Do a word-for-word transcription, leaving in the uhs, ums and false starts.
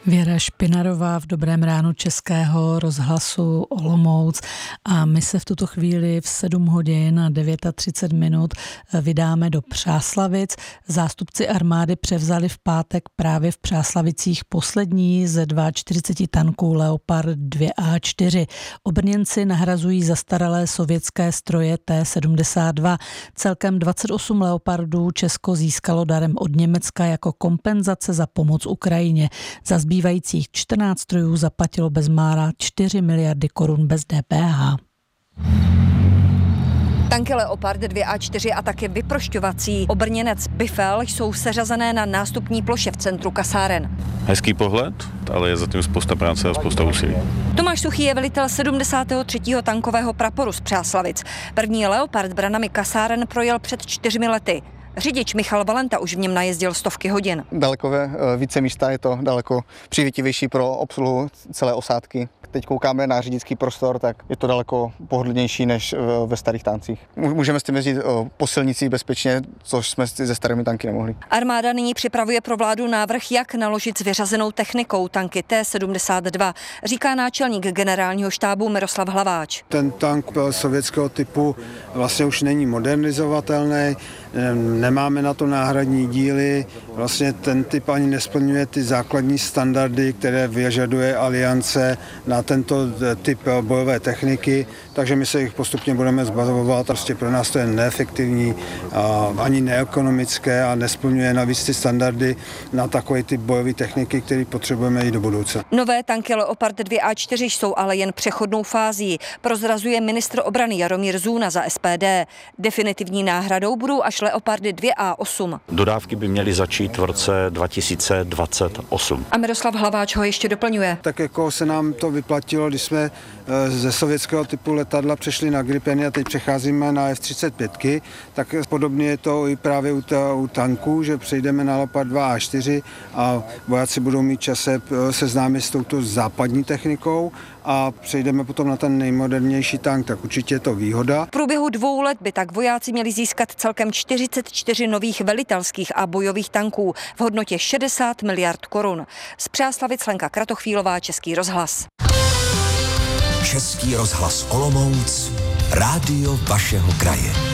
Věra Špinarová v Dobrém ránu Českého rozhlasu Olomouc a my se v tuto chvíli v sedm hodin a třicet devět minut vydáme do Přáslavic. Zástupci armády převzali v pátek právě v Přáslavicích poslední ze čtyřiceti dvou tanků Leopard dva A čtyři. Obrněnci nahrazují zastaralé sovětské stroje T sedmdesát dva. Celkem dvacet osm Leopardů Česko získalo darem od Německa jako kompenzace za pomoc Ukrajině. Za zbývajících čtrnáct strojů zaplatilo bezmála čtyři miliardy korun bez D P H. Tanky Leopard dva A čtyři a také vyprošťovací obrněnec Bifel jsou seřazené na nástupní ploše v centru kasáren. Hezký pohled, ale je zatím spousta práce a spousta úsilí. Tomáš Suchý je velitel sedmdesátého třetího tankového praporu z Přáslavic. První Leopard branami kasáren projel před čtyřmi lety. Řidič Michal Valenta už v něm najezdil stovky hodin. Daleko více místa, je to daleko přívětivější pro obsluhu celé osádky. Teď koukáme na řidičský prostor, tak je to daleko pohodlnější než ve starých tancích. Můžeme s tím jezdit po silnici bezpečně, což jsme se starými tanky nemohli. Armáda nyní připravuje pro vládu návrh, jak naložit s vyřazenou technikou tanky T sedmdesát dva, říká náčelník generálního štábu Miroslav Hlaváč. Ten tank sovětského typu vlastně už není modernizovatelný, nemáme na to náhradní díly, vlastně ten typ ani nesplňuje ty základní standardy, které vyžaduje Aliance na tento typ bojové techniky, takže my se jich postupně budeme zbavovat. Prostě pro nás to je neefektivní, ani neekonomické a nesplňuje navíc ty standardy na takový typ bojové techniky, který potřebujeme i do budoucna. Nové tanky Leopard dva A čtyři jsou ale jen přechodnou fází, prozrazuje ministr obrany Jaromír Zůna za S P D. Definitivní náhradou budou až Leopardy dva A osm. Dodávky by měly začít v roce dva tisíce dvacet osm. A Miroslav Hlaváč ho ještě doplňuje. Tak jako se nám to vyplatilo, když jsme ze sovětského typu letadla přešli na Gripeny a teď přecházíme na F třicet pět, tak podobně je to i právě u, ta, u tanků, že přejdeme na Leopard dva A čtyři a vojáci budou mít čas se seznámit s touto západní technikou a přejdeme potom na ten nejmodernější tank, tak určitě je to výhoda. V průběhu dvou let by tak vojáci měli získat celkem čtyřicet čtyři nových velitelských a bojových tanků v hodnotě šedesát miliard korun. Z Přáslavic Lenka Kratochvílová, Český rozhlas. Český rozhlas Olomouc, rádio vašeho kraje.